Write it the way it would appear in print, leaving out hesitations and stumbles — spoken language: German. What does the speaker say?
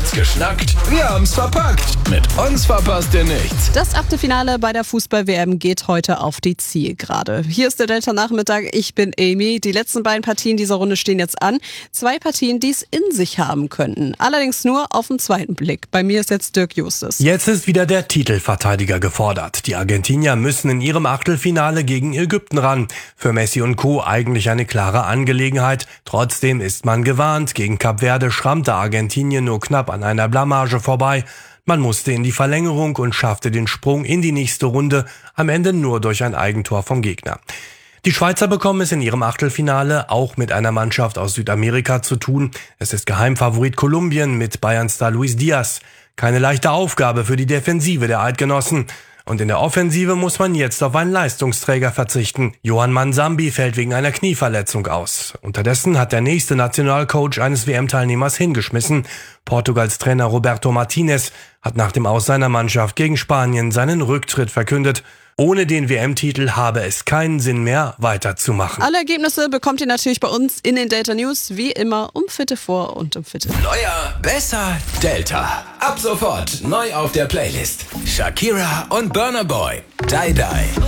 wird's geschnackt, wir haben's verpackt. Mit uns verpasst ihr nichts. Das Achtelfinale bei der Fußball-WM geht heute auf die Zielgerade. Hier ist der Delta-Nachmittag, ich bin Amy. Die letzten beiden Partien dieser Runde stehen jetzt an. 2 Partien, die es in sich haben könnten. Allerdings nur auf den zweiten Blick. Bei mir ist jetzt Dirk Justus. Jetzt ist wieder der Titelverteidiger gefordert. Die Argentinier müssen in ihrem Achtelfinale gegen Ägypten ran. Für Messi und Co. eigentlich eine klare Angelegenheit. Trotzdem ist man gewarnt. Gegen Kap Verde schrammte Argentinien nur knapp an einer Blamage vorbei. Man musste in die Verlängerung und schaffte den Sprung in die nächste Runde, am Ende nur durch ein Eigentor vom Gegner. Die Schweizer bekommen es in ihrem Achtelfinale auch mit einer Mannschaft aus Südamerika zu tun. Es ist Geheimfavorit Kolumbien mit Bayern-Star Luis Diaz. Keine leichte Aufgabe für die Defensive der Eidgenossen. Und in der Offensive muss man jetzt auf einen Leistungsträger verzichten. Johan Mansambi fällt wegen einer Knieverletzung aus. Unterdessen hat der nächste Nationalcoach eines WM-Teilnehmers hingeschmissen. Portugals Trainer Roberto Martinez hat nach dem Aus seiner Mannschaft gegen Spanien seinen Rücktritt verkündet. Ohne den WM-Titel habe es keinen Sinn mehr, weiterzumachen. Alle Ergebnisse bekommt ihr natürlich bei uns in den Delta News, wie immer um Viertel vor und um Viertel. Neuer, besser, Delta. Ab sofort neu auf der Playlist. Shakira und Burna Boy. Die Die.